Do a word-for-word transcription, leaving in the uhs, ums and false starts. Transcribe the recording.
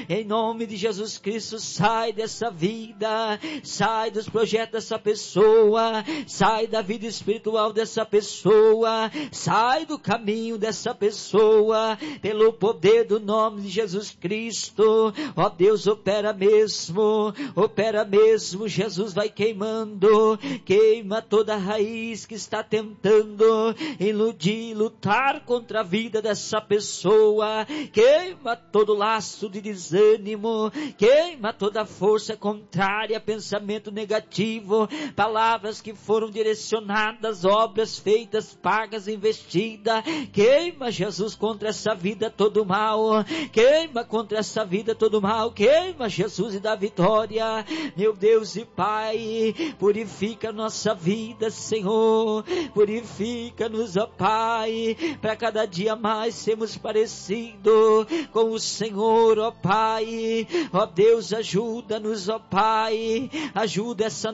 em nome de Jesus Cristo, sai dessa vida, sai dos projetos dessa pessoa, sai da vida espiritual dessa pessoa, sai do caminho dessa pessoa, pelo poder do nome de Jesus Cristo. Ó Deus, opera mesmo, opera mesmo. Jesus vai queimando, queima toda a raiz que está tentando iludir, lutar contra a vida dessa pessoa, queima todo laço de desânimo, queima toda força contrária, pensamento negativo, palavras que foram direcionadas, obras feitas, pagas, investidas, queima, Jesus, contra essa vida todo mal, queima contra essa vida todo mal, queima, Jesus, e dá vitória. Meu Deus e Pai, purifica nossa vida, Senhor, purifica-nos, ó Pai, para cada dia mais sermos parecidos com o Senhor, ó Pai. Ó Deus, ajuda-nos, ó Pai, ajuda essa